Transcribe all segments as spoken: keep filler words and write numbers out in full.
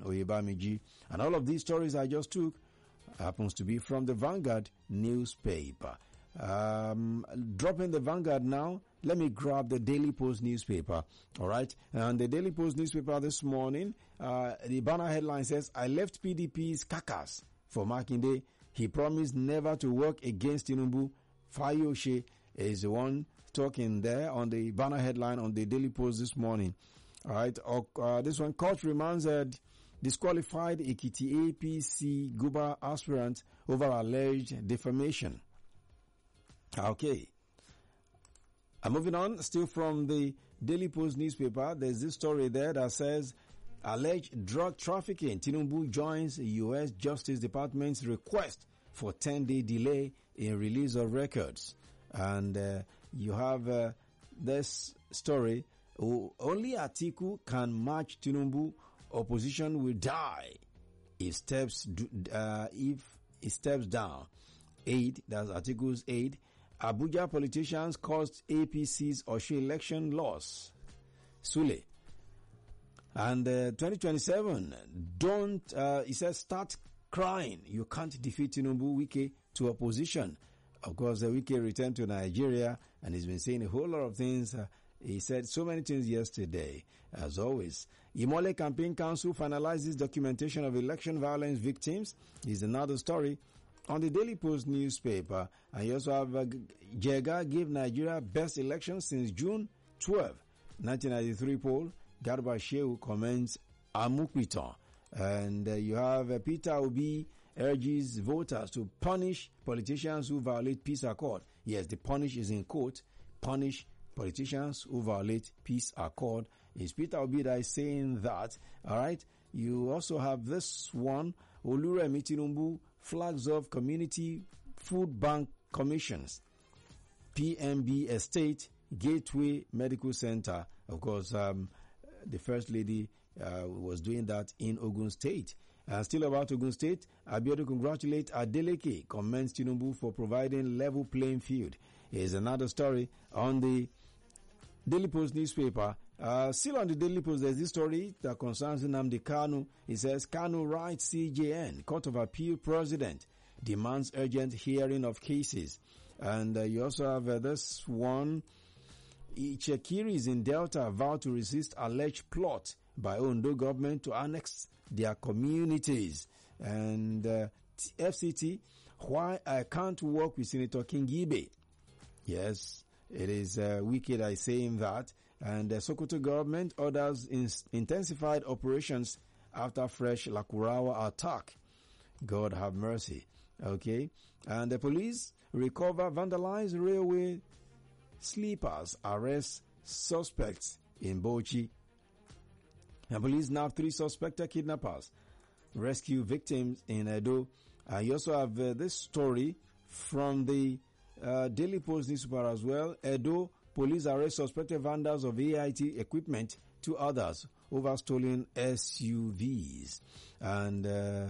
Oyebamiji. And all of these stories I just took happens to be from the Vanguard newspaper. Um, dropping the Vanguard now, let me grab the Daily Post newspaper. All right. And the Daily Post newspaper this morning, uh, the banner headline says, I left P D P's carcass for Makinde. He promised never to work against Tinubu. Fayose is the one talking there on the banner headline on the Daily Post this morning. All right. Uh, this one, court remands uh, disqualified Ekiti A P C Guba aspirant over alleged defamation. Okay. I'm moving on, still from the Daily Post newspaper. There's this story there that says, alleged drug trafficking. Tinubu joins U S Justice Department's request for ten-day delay in release of records. And uh, you have uh, this story. Only Atiku can match Tinubu. Opposition will die if steps uh, if he steps down. Aid, that's Atiku's aid. Abuja politicians caused A P C's Osho election loss. Sule. And uh, twenty twenty-seven, don't, uh, he says, start crying. You can't defeat Tinubu. Wike to opposition. Of course, uh, Wike returned to Nigeria and he's been saying a whole lot of things. Uh, he said so many things yesterday, as always. Imole Campaign Council finalizes documentation of election violence victims. Is another story on the Daily Post newspaper. And you also have uh, Jega gave Nigeria best election since June twelfth, nineteen ninety-three poll. Garba Shehu comments Amukwiton. And uh, you have uh, Peter Obi urges voters to punish politicians who violate peace accord. Yes, the punish is in quote. Punish politicians who violate peace accord. It's Peter Obi that is saying that. All right. You also have this one. Oluremi Tinubu flags off community food bank commissions. P M B Estate Gateway Medical Center. Of course, um, the First Lady uh, was doing that in Ogun State. Uh, still about Ogun State, Abiodun congratulate Adeleke, commends Tinubu for providing level playing field. Here's another story on the Daily Post newspaper. Uh, still on the Daily Post, there's this story that concerns Nnamdi Kanu. It says, Kanu writes C J N, Court of Appeal President, demands urgent hearing of cases. And uh, you also have uh, this one. Ichekiris in Delta vow to resist alleged plot by Ondo government to annex their communities. And uh, F C T, why I can't work with Senator Kingibe. Yes, it is uh, wicked I saying that. And the Sokoto government orders in- intensified operations after fresh Lakurawa attack. God have mercy. Okay. And the police recover vandalized railway sleepers, arrest suspects in Bauchi. And police nab three suspected kidnappers, rescue victims in Edo. And you also have uh, this story from the uh, Daily Post newspaper as well. Edo, police arrest suspected vandals of A I T equipment, two others over stolen S U Vs. And uh,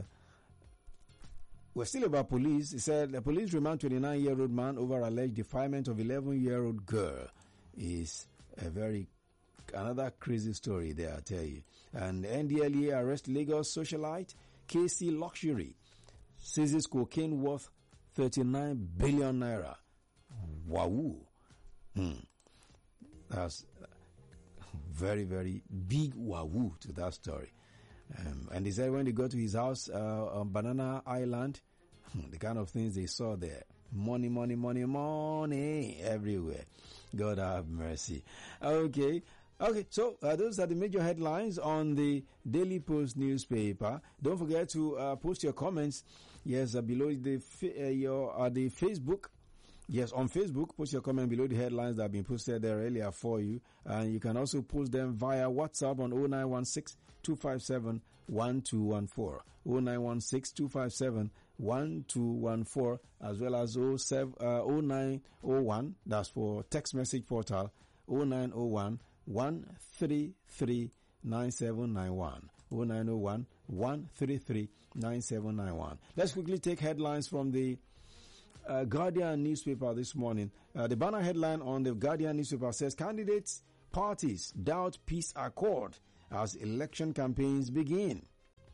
we're still about police. He said the police remand twenty-nine-year-old man over alleged defilement of eleven-year-old girl. Is a very another crazy story there, I tell you. And N D L E A arrest Lagos socialite K C Luxury, seizes cocaine worth thirty-nine billion naira. Wow. Hmm. That's very, very big wow to that story. Um, and they said when they got to his house uh, on Banana Island, the kind of things they saw there. Money, money, money, money everywhere. God have mercy. Okay. Okay, so uh, those are the major headlines on the Daily Post newspaper. Don't forget to uh, post your comments. Yes, uh, below the uh, your uh, the Facebook. Yes, on Facebook, post your comment below the headlines that have been posted there earlier for you. And you can also post them via WhatsApp on oh nine one six, two five seven, one two one four. oh nine one six, two five seven, one two one four, as well as oh nine oh one, that's for text message portal, oh nine oh one, one three three, nine seven nine one. oh nine oh one, one three three, nine seven nine one. Let's quickly take headlines from the Uh, Guardian newspaper this morning. Uh, the banner headline on the Guardian newspaper says candidates, parties doubt peace accord as election campaigns begin.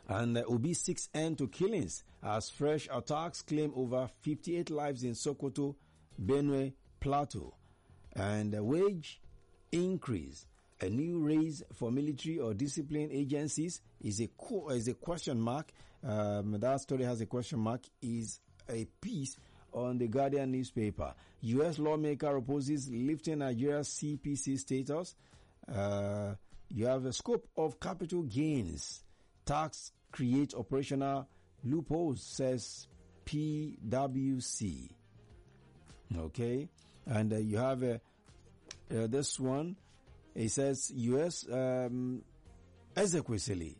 And uh, Obi seeks end to killings as fresh attacks claim over fifty-eight lives in Sokoto, Benue, Plateau. And uh, wage increase, a new raise for military or discipline agencies is a co- is a question mark. Um, that story has a question mark. Is a piece on the Guardian newspaper. U S lawmaker opposes lifting Nigeria's C P C status. Uh, you have a scope of capital gains. Tax create operational loopholes, says P W C. Okay, and uh, you have uh, uh, this one. It says U S um, Ezekwesili.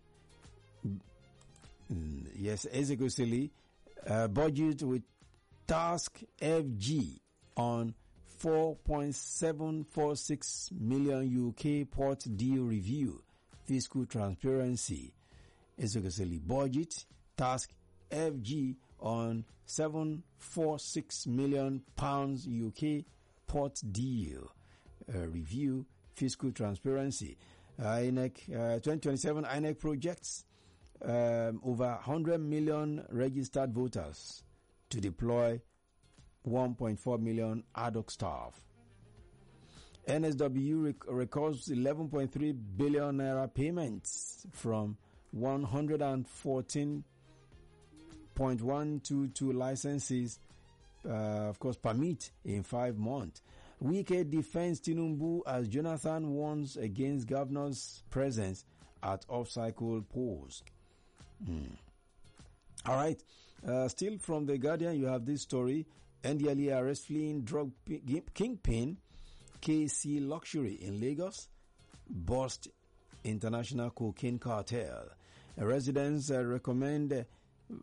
Yes, Ezekwesili uh, budget with task F G on four point seven four six million U K port deal review. Fiscal transparency. Ezekwesili budget task F G on seven four six million pounds U K port deal uh, review. Fiscal transparency. Uh, I N E C uh, twenty twenty-seven I N E C projects um, over one hundred million registered voters to deploy one point four million ad hoc staff. N S W rec- records eleven point three billion naira payments from one hundred fourteen point one two two licenses, uh, of course, permit in five months. Wike defends Tinubu as Jonathan warns against governor's presence at off-cycle polls. Hmm. All right. Uh, still from The Guardian, you have this story. N D L E A arrests fleeing drug kingpin K C Luxury in Lagos. Bust international cocaine cartel. Residents uh, recommend uh,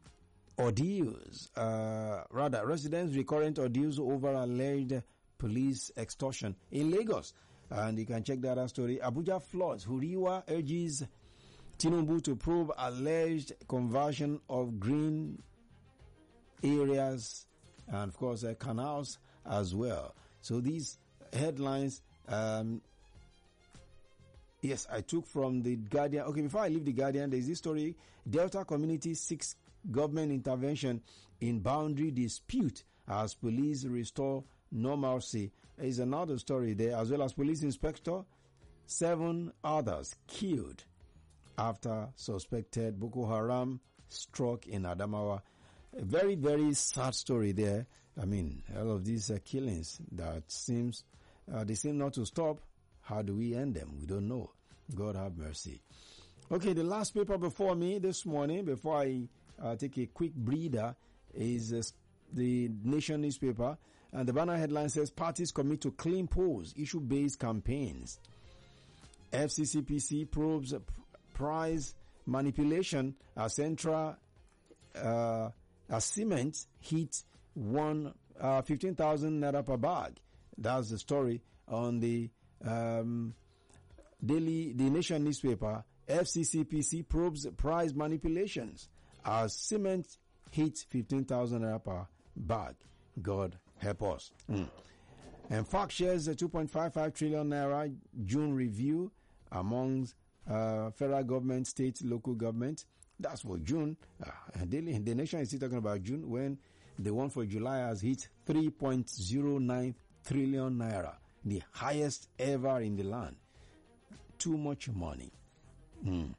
ordeals. Uh, rather, residents recurrent ordeals over alleged police extortion in Lagos. And you can check that out story. Abuja floods. Huriwa urges Tinubu to probe alleged conversion of green areas and, of course, uh, canals as well. So these headlines, um, yes, I took from The Guardian. Okay, before I leave The Guardian, there's this story. Delta community seeks government intervention in boundary dispute as police restore normalcy. Is another story there, as well as police inspector. Seven others killed after suspected Boko Haram struck in Adamawa. A very, very sad story there. I mean, all of these uh, killings that seems, uh, they seem not to stop. How do we end them? We don't know. God have mercy. Okay, the last paper before me this morning, before I uh, take a quick breather, is uh, the Nation newspaper. And the banner headline says, parties commit to clean polls, issue-based campaigns. F C C P C probes price manipulation as central uh, as cement hit one uh, fifteen thousand naira per bag. That's the story on the um, daily the Nation newspaper. F C C P C probes price manipulations as cement hit fifteen thousand naira per bag. God help us. Mm. And F A C shares a two point five five trillion naira June review amongst uh, federal government, state, local government. That's for June. Uh, daily, the Nation is still talking about June when the one for July has hit three point zero nine trillion naira, the highest ever in the land. Too much money. Mm.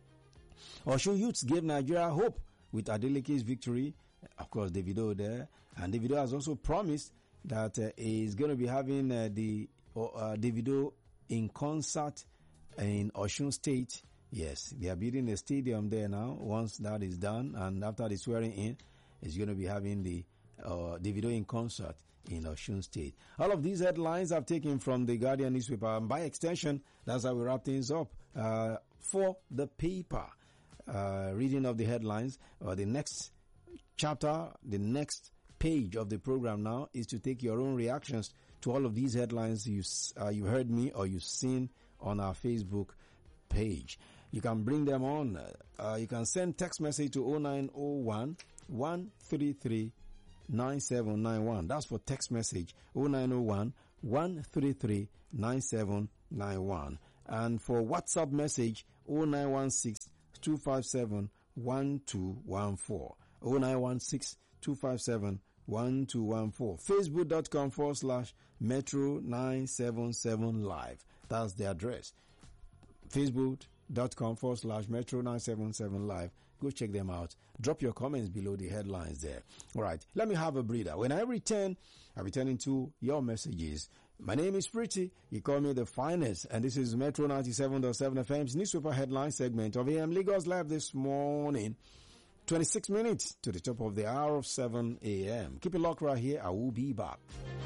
Osho youths gave Nigeria hope with Adeleke's victory. Of course, Davido there. And Davido has also promised that uh, he's going to be having uh, the uh, Davido in concert in Osun State. Yes, they are building a stadium there now. Once that is done, and after the swearing in, he's going to be having the uh, Davido in concert in Osun State. All of these headlines I've taken from the Guardian newspaper. And by extension, that's how we wrap things up. Uh, for the paper, uh, reading of the headlines, or uh, the next chapter, the next page of the program now is to take your own reactions to all of these headlines you uh, you heard me or you've seen on our Facebook page. You can bring them on. Uh, you can send text message to oh nine oh one, one three three, nine seven nine one. That's for text message, oh nine oh one, one three three, nine seven nine one. And for WhatsApp message, oh nine one six, two five seven, one two one four. oh nine one six, two five seven, one two one four. Facebook.com forward slash Metro nine seven seven Live. That's the address. Facebook.com forward slash Metro nine seven seven Live. Go check them out. Drop your comments below the headlines there. All right, let me have a breather. When I return, I'll be turning to your messages. My name is Pretty. You call me the finest. And this is Metro ninety-seven point seven F M's newspaper headline segment of A M Lagos Live this morning. twenty-six minutes to the top of the hour of seven a.m. Keep it locked right here. I will be back.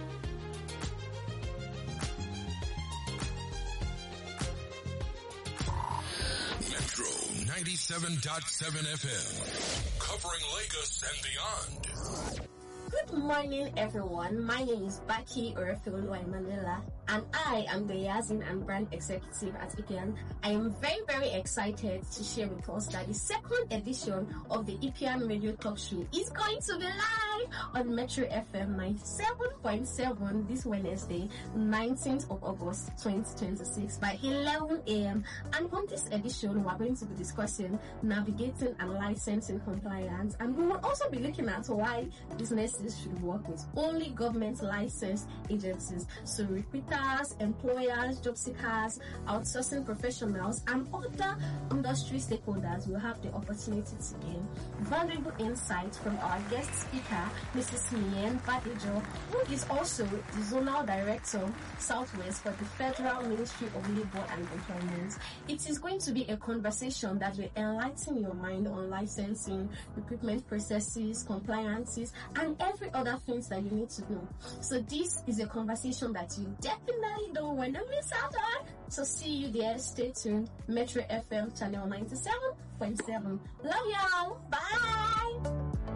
Metro ninety-seven point seven F M, covering Lagos and beyond. Good morning, everyone. My name is Baki Orefulu Manila, and I am the Yazin and Brand Executive at Ipian. I am very, very excited to share with us that the second edition of the Ipian Radio Talk Show is going to be live on Metro F M ninety-seven point seven this Wednesday, nineteenth of August, twenty twenty-six by eleven a.m. And on this edition, we are going to be discussing navigating and licensing compliance, and we will also be looking at why businesses should work with only government licensed agencies. So recruiters, employers, job seekers, outsourcing professionals, and other industry stakeholders will have the opportunity to gain valuable insights from our guest speaker, Missus Mien Badejo, who is also the Zonal Director, Southwest for the Federal Ministry of Labor and Employment. It is going to be a conversation that will enlighten your mind on licensing, recruitment processes, compliances, and every other things that you need to know. So this is a conversation that you definitely don't want to miss out on. So see you there. Stay tuned. Metro F M channel ninety-seven point seven. Love y'all. Bye.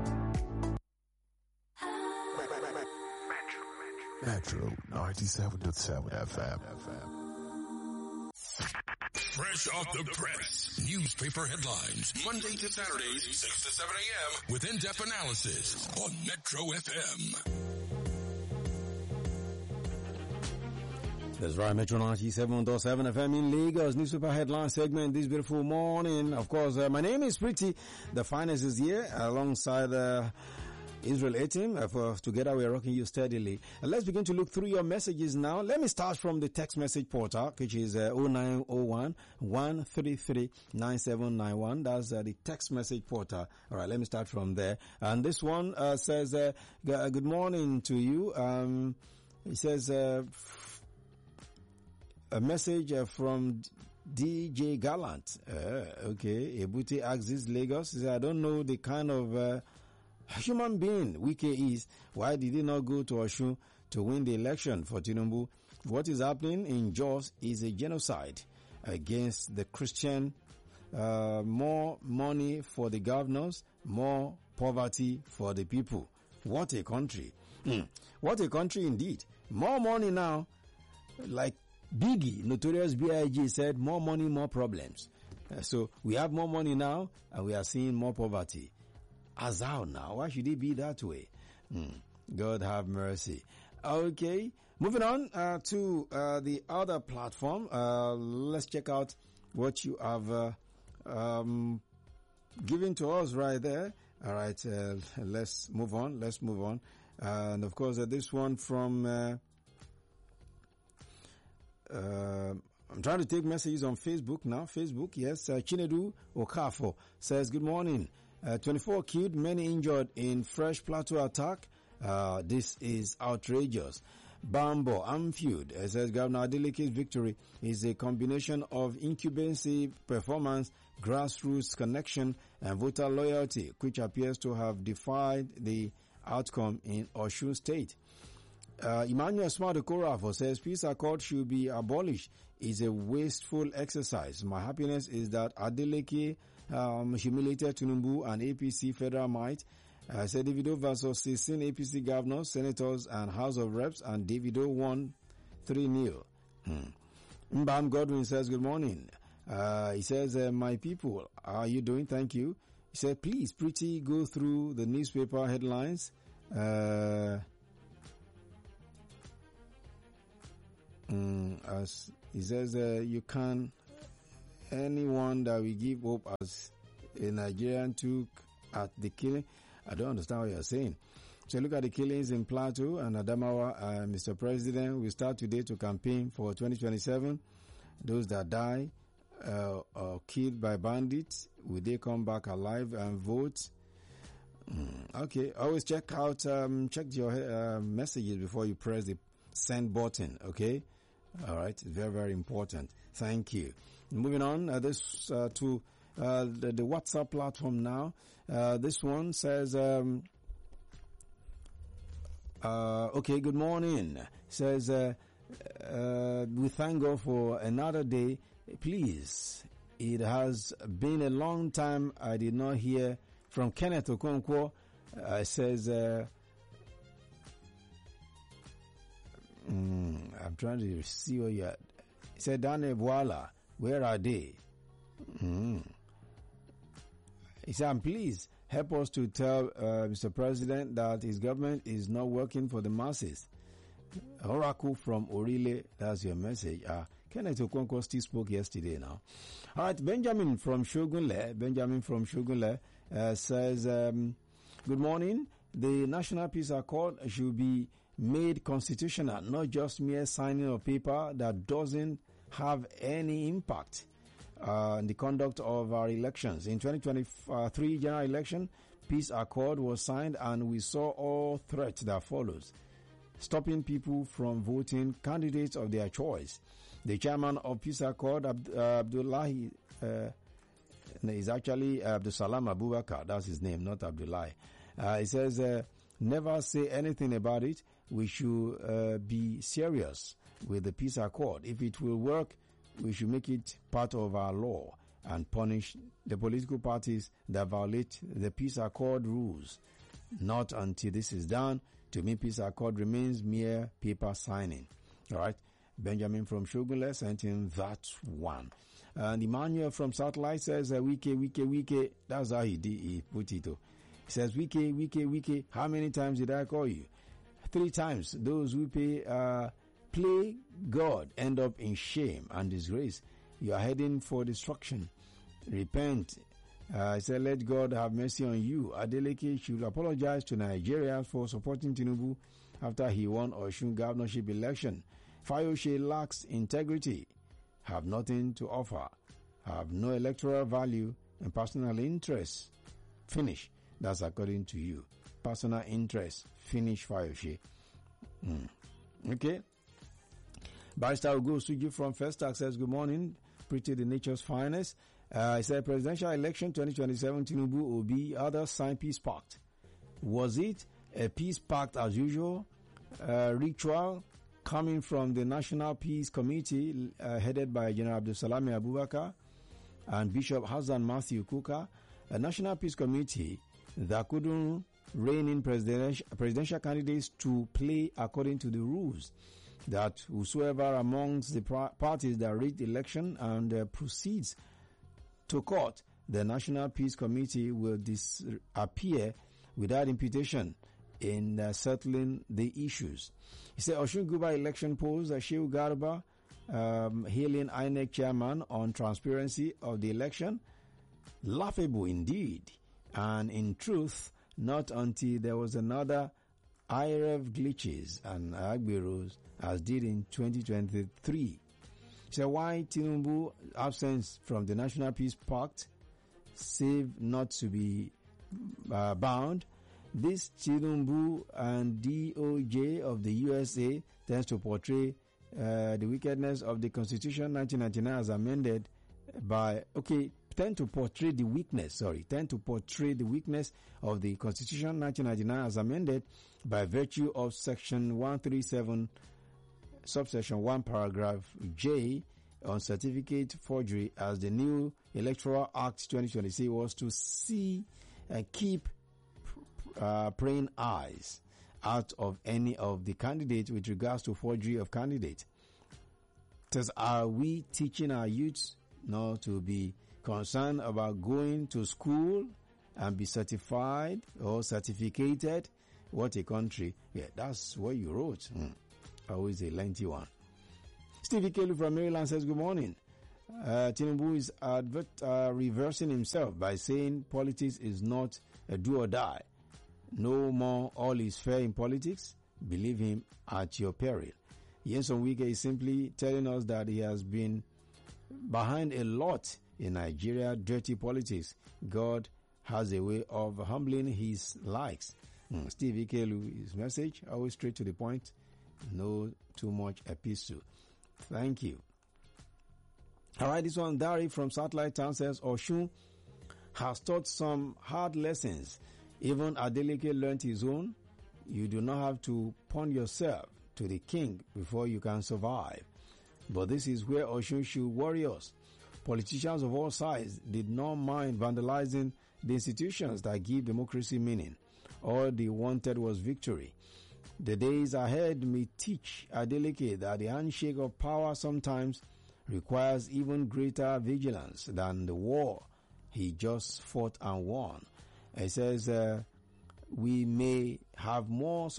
Metro ninety-seven point seven F M. Fresh off the press. Newspaper headlines. Monday to Saturdays, six to seven a.m. with in-depth analysis on Metro F M. That's right, Metro ninety-seven point seven F M in Lagos. Newspaper headline segment this beautiful morning. Of course, uh, my name is Pretty. The finest is here alongside uh, Israel Etim. Uh, for, together we are rocking you steadily. Uh, let's begin to look through your messages now. Let me start from the text message portal, which is uh, oh nine oh one, one three three, nine seven nine one. That's uh, the text message portal. All right, let me start from there. And this one uh, says, uh, g- good morning to you. Um, it says, uh, a message uh, from D J Gallant. Uh, okay, Ebute axis Lagos. He said, I don't know the kind of uh, human being Wike is. Why did he not go to Osun to win the election for Tinubu? What is happening in Jos is a genocide against the Christian. Uh, more money for the governors, more poverty for the people. What a country. Mm. What a country indeed. More money now, like Biggie, Notorious B I G said, more money, more problems. Uh, so we have more money now and we are seeing more poverty. As how now? Why should it be that way? Hmm. God have mercy. Okay, moving on uh, to uh, the other platform. Uh, let's check out what you have uh, um, given to us right there. All right, uh, let's move on. Let's move on. Uh, and of course, uh, this one from... Uh, uh, I'm trying to take messages on Facebook now. Facebook, yes. Uh, Chinedu Okafo says, good morning. Uh, twenty-four killed, many injured in fresh plateau attack. Uh, this is outrageous. Bambo Amfield uh, says Governor Adeleke's victory is a combination of incubacy performance, grassroots connection, and voter loyalty, which appears to have defied the outcome in Osun State. Uh, Emmanuel Smart Okorafo says peace accord should be abolished. Is a wasteful exercise. My happiness is that Adeleke um, humiliated Tinubu and A P C federal might. Uh, said Davido versus sixteen A P C governors, senators, and House of Reps, and Davido won three nil. Hmm. Mbam Godwin says, good morning. Uh, he says, uh, my people, how are you doing? Thank you. He said, please, Pretty, go through the newspaper headlines. Uh, mm, as he says, uh, you can, anyone that we give hope as a Nigerian took at the killing. I don't understand what you're saying. So look at the killings in Plateau and Adamawa. Uh, Mister President, we start today to campaign for twenty twenty-seven. Those that die uh, or killed by bandits, will they come back alive and vote? Mm, okay, always check out, um, check your uh, messages before you press the send button, okay? All right, very, very important. Thank you. Moving on, uh, this uh, to uh, the, the WhatsApp platform now. Uh, this one says, um, uh, okay, good morning. Says, uh, uh, we thank God for another day. Please, it has been a long time I did not hear from Kenneth Okonkwo. Uh, says, uh, mm, I'm trying to see what you had. He said, Daniel Bwala, where are they? Mm. He said, and please help us to tell uh, Mister President that his government is not working for the masses. Oracle from Orile, that's your message. Uh, Kenneth Okonkwo still spoke yesterday now. All right, Benjamin from Shogunle, Benjamin from Shogunle uh, says, um, good morning. The National Peace Accord should be made constitutional, not just mere signing of paper that doesn't have any impact uh, on the conduct of our elections. In twenty twenty-three general election, Peace Accord was signed and we saw all threats that follows, stopping people from voting candidates of their choice. The chairman of Peace Accord, Abd- uh, Abdullahi, uh, is actually Abdul Salam Abubakar. That's his name, not Abdullahi. Uh, he says, uh, never say anything about it. We should uh, be serious with the Peace Accord. If it will work, we should make it part of our law and punish the political parties that violate the Peace Accord rules. Not until this is done. To me, Peace Accord remains mere paper signing. All right. Benjamin from Shogunle sent in that one. And Emmanuel from Satellite says, uh, Wike, Wike, Wike. That's how he, did, he put it. He says, Wike, Wike, Wike. How many times did I call you? Three times. Those who pay, uh, play God end up in shame and disgrace. You are heading for destruction. Repent. Uh, I said, let God have mercy on you. Adeleke should apologize to Nigeria for supporting Tinubu after he won Osun governorship election. Fayose lacks integrity, have nothing to offer, have no electoral value, and personal interest. Finish. That's according to you. Personal interest. Finish Fayose. Mm. Okay. Barrister Ugo Suji from First Tax says, good morning. Pretty the nature's finest. Uh, I said, presidential election twenty twenty-seven, Tinubu, Obi, others signed peace pact. Was it a peace pact as usual? Uh, ritual coming from the National Peace Committee uh, headed by General Abdul Salami Abubakar and Bishop Hassan Matthew Kuka, a National Peace Committee that couldn't rein in presidential, presidential candidates to play according to the rules, that whosoever amongst the parties that rigged the election and uh, proceeds to court, the National Peace Committee will disappear without imputation in uh, settling the issues. He said, Osun Guba election polls, uh, Shehu Garba, um, hailing I N E C chairman on transparency of the election. Laughable indeed. And in truth, not until there was another I R F glitches and Agberos as did in twenty twenty-three. He said, why Tinubu absence from the National Peace Pact, save not to be uh, bound? This Tinubu and D O J of the U S A tends to portray uh, the wickedness of the Constitution nineteen ninety-nine as amended by, okay, tend to portray the weakness, sorry, tend to portray the weakness of the Constitution nineteen ninety-nine as amended by virtue of Section one thirty-seven, subsection one, paragraph J on certificate forgery, as the new Electoral Act twenty twenty-six was to see and keep Uh, praying eyes out of any of the candidates with regards to forgery of candidate. Says, are we teaching our youths not to be concerned about going to school and be certified or certificated? What a country. Yeah, that's what you wrote. Hmm. Always a lengthy one. Stevie Kelly from Maryland says, good morning. Uh, Tinubu is advert, uh, reversing himself by saying politics is not a do or die. No more all is fair in politics. Believe him at your peril. Nyesom Wike is simply telling us that he has been behind a lot in Nigeria dirty politics. God has a way of humbling his likes. Mm, Steve Ikelu, his message, always straight to the point. No too much epistle. Thank you. All right, this one, Dari from Satellite Town says, Oshun has taught some hard lessons. Even Adeleke learned his own. You do not have to pawn yourself to the king before you can survive. But this is where Oshun should worry us. Politicians of all sides did not mind vandalizing the institutions that give democracy meaning. All they wanted was victory. The days ahead may teach Adeleke that the handshake of power sometimes requires even greater vigilance than the war he just fought and won. It says uh, we may have more